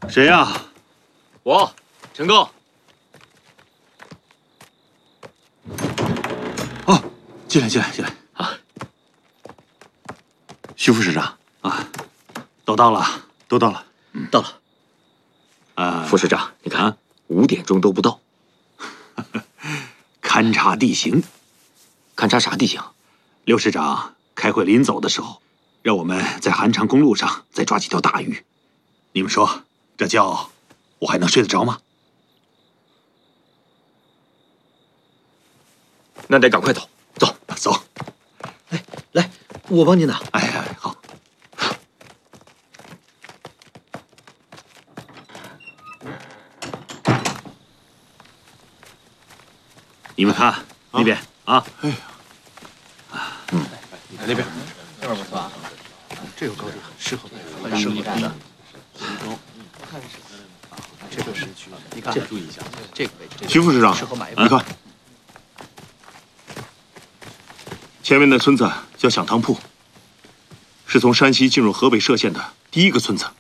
谁呀？ 我，陈刚。 哦，进来，进来，进来。 啊， 徐副市长啊，都到了，都到了。 到了。副市长，你看，5点钟都不到。 勘察地形。 勘察啥地形？ 刘市长开会临走的时候，让我们在韩长公路上再抓几条大鱼。你们说，这觉我还能睡得着吗？ 那得赶快走，走走。 哎，来，我帮你拿。 哎，好。你们看那边啊！哎呀， 你看那边，这边不错啊，这个高地很适合摆，很适合摆的。行中，这个市区，你看，注意一下这个位置。 徐副市长，你看，前面的村子叫响堂铺，是从山西进入河北歙县的第一个村子。